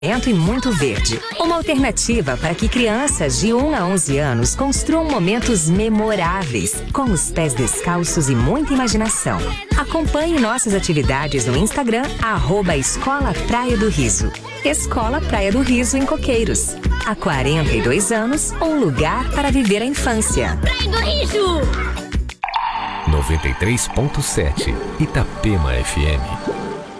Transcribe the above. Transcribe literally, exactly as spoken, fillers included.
E muito verde. Uma alternativa para que crianças de um a onze anos construam momentos memoráveis, com os pés descalços e muita imaginação. Acompanhe nossas atividades no Instagram, arroba Escola Praia do Riso. Escola Praia do Riso em Coqueiros. Há quarenta e dois anos, um lugar para viver a infância. Praia do Riso! noventa e três ponto sete Itapema F M.